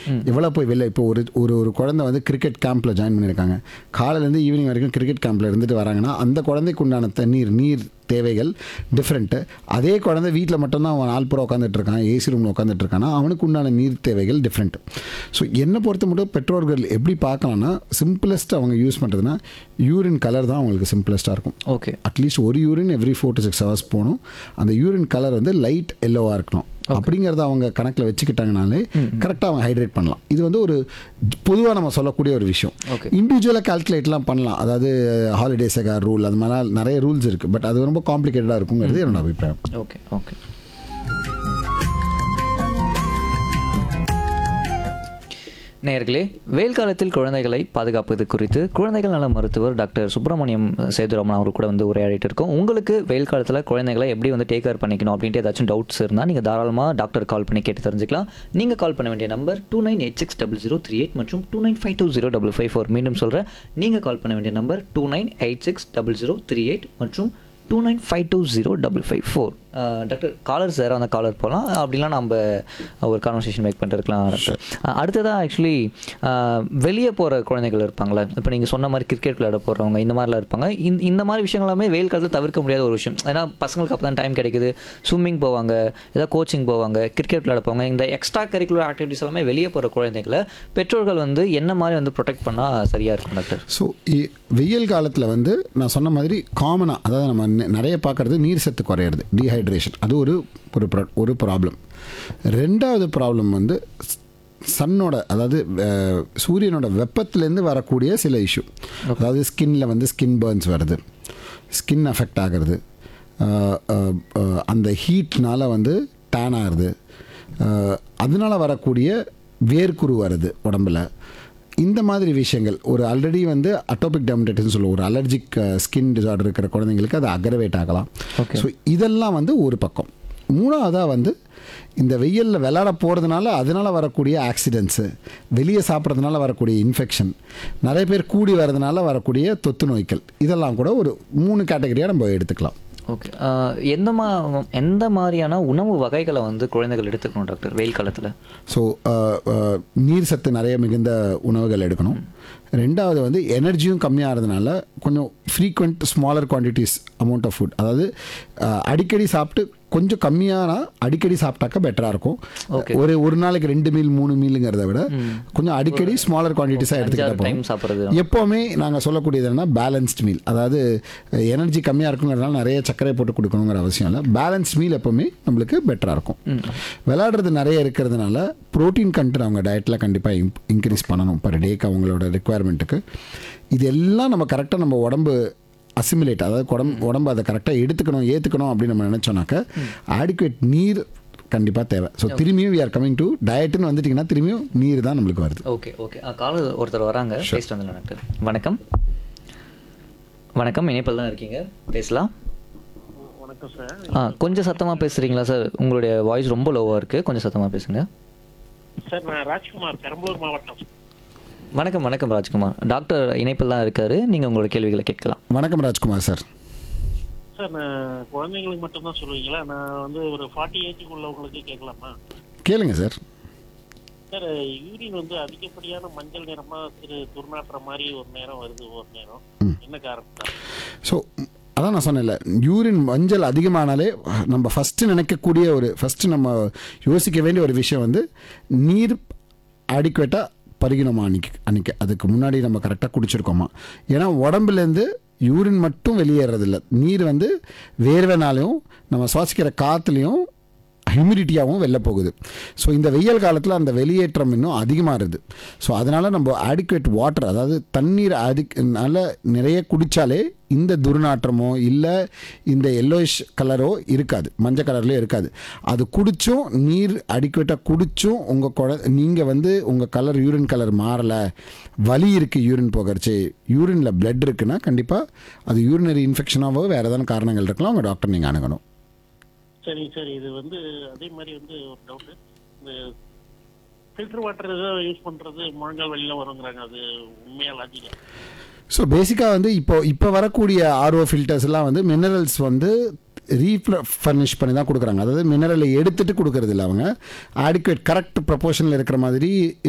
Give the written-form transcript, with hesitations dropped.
எவ்வளோ போய் வெளில இப்போ ஒரு ஒரு ஒரு குழந்தை வந்து கிரிக்கெட் கேம்பில் ஜாயின் பண்ணியிருக்காங்க, காலையிலேருந்து ஈவினிங் வரைக்கும் கிரிக்கெட் கேம்பில் இருந்துட்டு வராங்கன்னா அந்த குழந்தைக்கு உண்டான நீர் தேவைகள் டிஃப்ரெண்ட்டு. அதே குழந்தை வீட்டில் மட்டும்தான் அவன் நாள் பூரா உட்காந்துட்டு இருக்கான், ஏசி ரூமில் உட்காந்துட்டு இருக்கான்னா அவனுக்கு உண்டான நீர் தேவைகள் டிஃப்ரெண்ட்டு. ஸோ என்னை பொறுத்த மட்டும் பெற்றோர்கள் எப்படி பார்க்கலாம்னா, சிம்பிளஸ்ட் அவங்க யூஸ் பண்ணுறதுனா யூரின் கலர் தான் அவங்களுக்கு சிம்பிளஸ்ட்டாக இருக்கும். ஓகே, அட்லீஸ்ட் ஒரு யூரின் எவ்ரி 4 to 6 hours போகணும். அந்த யூரின் கலர் வந்து லைட் எல்லோவாக இருக்கணும். அப்படிங்கிறத அவங்க கணக்கில் வச்சுக்கிட்டாங்கனாலே கரெக்டாக அவங்க ஹைட்ரேட் பண்ணலாம். இது வந்து ஒரு பொதுவாக நம்ம சொல்லக்கூடிய ஒரு விஷயம். இண்டிவிஜுவலாக கால்குலேட்லாம் பண்ணலாம். அதாவது ஹாலிடே செகார் ரூல் அது மாதிரிலாம் நிறைய ரூல்ஸ் இருக்குது. பட் அது ரொம்ப காம்ப்ளிகேட்டடாக இருக்குங்கிறது என்னோட அபிப்பிராயம். Okay okay. நேயர்களே, வெயில் காலத்தில் குழந்தைகளை பாதுகாப்பது குறித்து குழந்தைகள் நல மருத்துவர் டாக்டர் சுப்பிரமணியம் சேதுராமன் அவர் கூட வந்து உரையாடிட்டு இருக்கோம். உங்களுக்கு வெயில் காலத்தில் குழந்தைகளை எப்படி வந்து டேக் கேர் பண்ணிக்கணும் அப்படின்ட்டு ஏதாச்சும் டவுட்ஸ் இருந்தால் நீங்கள் தாராளமாக டாக்டர் கால் பண்ணி கேட்டு தெரிஞ்சுக்கலாம். நீங்கள் கால் பண்ண வேண்டிய நம்பர் 29860038 மற்றும் 29520554. மீண்டும் சொல்கிறேன், நீங்கள் கால் பண்ண வேண்டிய நம்பர் 29860038 மற்றும் 29520554. டாக்டர் காலர் சார், அந்த காலர் போகலாம், அப்படிலாம் நம்ம ஒரு கான்வர்சேஷன் மேக் பண்ணிருக்கலாம் டாக்டர். அடுத்ததாக ஆக்சுவலி வெளியே போகிற குழந்தைகள் இருப்பாங்களே, இப்போ நீங்கள் சொன்ன மாதிரி கிரிக்கெட் விளையாட போகிறவங்க இந்த மாதிரிலாம் இருப்பாங்க. இந்த மாதிரி விஷயங்கள் எல்லாமே வெயில் காலத்தில் தவிர்க்க முடியாத ஒரு விஷயம். ஏன்னா பசங்களுக்கு அப்போ தான் டைம் கிடைக்குது, ஸ்விம்மிங் போவாங்க, ஏதாவது கோச்சிங் போவாங்க, கிரிக்கெட் விளையாட போவாங்க. இந்த எக்ஸ்ட்ரா கரிக்குலர் ஆக்டிவிட்டிஸ் எல்லாமே வெளியே போகிற குழந்தைகளை பெற்றோர்கள் வந்து என்ன மாதிரி வந்து ப்ரொடெக்ட் பண்ணால் சரியாக இருக்கும் டாக்டர்? ஸோ வெயில் காலத்தில் வந்து நான் சொன்ன மாதிரி காமனாக, அதாவது நம்ம நிறைய பார்க்குறது நீர் சத்து குறையிறது, டீஹைட்ரேஷன். அது ஒரு ப்ராப்ளம். ரெண்டாவது ப்ராப்ளம் வந்து சன்னோட, அதாவது சூரியனோட வெப்பத்துலேருந்து வரக்கூடிய சில இஷ்யூ. அதாவது ஸ்கின்னில் வந்து ஸ்கின் பர்ன்ஸ் வருது, ஸ்கின் அஃபெக்ட் ஆகிறது, அந்த ஹீட்னால் வந்து டேன் ஆகுது, அதனால் வரக்கூடிய வேர்க்குரு வருது உடம்புல. இந்த மாதிரி விஷயங்கள் ஒரு ஆல்ரெடி வந்து அட்டோபிக் டெர்மடைட்டிஸ்னு சொல்லுவோம், ஒரு அலர்ஜிக் ஸ்கின் டிசார்டர் இருக்கிற குழந்தைங்களுக்கு அது அக்ரவேட் ஆகலாம். ஸோ இதெல்லாம் வந்து ஒரு பக்கம். மூணாவதாக வந்து இந்த வெயிலில் விளையாட போகிறதுனால அதனால் வரக்கூடிய ஆக்சிடென்ட்ஸு, வெளியே சாப்பிட்றதுனால வரக்கூடிய இன்ஃபெக்ஷன், நிறைய பேர் கூடி வர்றதுனால வரக்கூடிய தொத்து நோய்கள், இதெல்லாம் கூட ஒரு 3 கேட்டகரியாக நம்ம எடுத்துக்கலாம். ஓகே, எந்த மாதிரியான உணவு வகைகளை வந்து குழந்தைகள் எடுத்துக்கணும் டாக்டர் வெயில் காலத்தில்? ஸோ நீர் சத்து நிறைய மிகுந்த உணவுகள் எடுக்கணும். ரெண்டாவது வந்து எனர்ஜியும் கம்மியாகிறதுனால கொஞ்சம் frequent smaller quantities amount of food, அதாவது அடிக்கடி சாப்பிட்டு கொஞ்சம் கம்மியான அடிக்கடி சாப்பிட்டாக்கா பெட்டராக இருக்கும். ஒரு நாளைக்கு 2 மீல் 3 மீலுங்கிறத விட கொஞ்சம் அடிக்கடி ஸ்மாலர் குவான்டிட்டிஸாக எடுத்துக்கிட்டோம். எப்போவுமே நாங்கள் சொல்லக்கூடியது என்னன்னா பேலன்ஸ்ட் மீல், அதாவது எனர்ஜி கம்மியாக இருக்குங்கிறதுனால நிறைய சர்க்கரை போட்டு கொடுக்கணுங்கிற அவசியம் இல்லை. பேலன்ஸ்ட் மீல் எப்போவுமே நம்மளுக்கு பெட்டராக இருக்கும். விளையாடுறது நிறைய இருக்கிறதுனால ப்ரோட்டீன் கண்டென்ட் அவங்க டயட்டில் கண்டிப்பாக இன்க்ரீஸ் பண்ணணும் பர் டேக்கு அவங்களோட ரெக்குவயர்மெண்ட்டுக்கு. இது எல்லாம் நம்ம கரெக்டாக நம்ம உடம்பு அசிமுலேட், அதாவது உடம்பு அதை கரெக்டாக ஏற்றுக்கணும் அப்படின்னு நம்ம நினச்சோன்னாக்க ஆடிக்குவேட் நீர் கண்டிப்பாக தேவை. ஸோ திரும்பியும் வி ஆர் கமிங் டு டயட்டுன்னு வந்துட்டிங்கன்னா திரும்பியும் நீர் தான் நம்மளுக்கு வருது. Okay okay. கால ஒருத்தர் வராங்க, பேசிட்டு வந்து டாக்டர். வணக்கம் வணக்கம், இணைப்பில் தான் இருக்கீங்க, பேசலாம். வணக்கம் சார். கொஞ்சம் சத்தமாக பேசுகிறீங்களா சார்? உங்களுடைய வாய்ஸ் ரொம்ப லோவாக இருக்குது, கொஞ்சம் சத்தமாக பேசுங்க சார். நான் ராஜ்குமார், பெரம்பலூர் மாவட்டம். வணக்கம் வணக்கம் ராஜ்குமார், டாக்டர் இணைப்பில் தான் இருக்காரு, நீங்கள் உங்களோட கேள்விகளை கேட்கலாம். வணக்கம் ராஜ்குமார் சார். சார், நான் குழந்தைங்களுக்கு மட்டும்தான் சொல்லுவீங்களா? நான் வந்து ஒரு 40 ஏஜுக்கு உள்ளவங்களுக்கு கேட்கலாமா? கேளுங்க சார். சார், யூரின் வந்து அதிகப்படியான மஞ்சள் நிறமா துர்நாற்ற மாதிரி ஒரு நேரம் வருது, ஒரு நேரம் என்ன காரணம் சார்? ஸோ அதான் நான் சொன்னேன்ல, யூரின் மஞ்சள் அதிகமானாலே நம்ம ஃபஸ்ட்டு நம்ம யோசிக்க வேண்டிய ஒரு விஷயம் வந்து நீர் அடிக்குவேட்டாக பருகினோமா அன்றைக்கி அதுக்கு முன்னாடி நம்ம கரெக்டாக குடிச்சிருக்கோமா. ஏன்னா உடம்புலேருந்து யூரின் மட்டும் வெளியேறதில்லை, நீர் வந்து வேர்வைனாலையும் நம்ம சுவாசிக்கிற காற்றுலையும் ஹியூமிடிட்டியாகவும் வெளில போகுது. ஸோ இந்த வெயில் காலத்தில் அந்த வெளியேற்றம் இன்னும் அதிகமாக இருக்குது. ஸோ அதனால் நம்ம ஆடிக்குவேட் வாட்டர், அதாவது தண்ணீர் நல்லா நிறைய குடித்தாலே இந்த துர்நாற்றமோ இல்லை இந்த எல்லோயிஷ் கலரோ இருக்காது, மஞ்சள் கலர்லேயே இருக்காது. அது குடிச்சும் நீர் அடிக்குவேட்டாக குடிச்சும் நீங்கள் வந்து உங்கள் கலர் யூரின் கலர் மாறலை, வலி இருக்குது யூரின் போகிறச்சு, யூரினில் பிளட் இருக்குன்னா கண்டிப்பாக அது யூரினரி இன்ஃபெக்ஷனாகவோ வேறு ஏதாவது காரணங்கள் இருக்கலாம், உங்கள் டாக்டர் நீங்கள் அணுகணும். சரி சார். இது வந்து அதே மாதிரி வந்து ஒரு டவுட்டு, இந்த ஃபில்டர் வாட்டர் ஏதாவது யூஸ் பண்ணுறது முழங்கால் வழியில் வருங்கிறாங்க, அது உண்மையாக லாஜிக்கா? ஸோ பேசிக்காக வந்து இப்போ வரக்கூடிய ஆர்ஓ ஃபில்டர்ஸ்லாம் வந்து மினரல்ஸ் வந்து ரீஃபர்னிஷ் பண்ணி தான் கொடுக்குறாங்க. அதாவது மினரலை எடுத்துகிட்டு கொடுக்கறது இல்லை, அவங்க ஆடிக்குவேட் கரெக்ட் ப்ரொபோர்ஷனில் இருக்கிற மாதிரி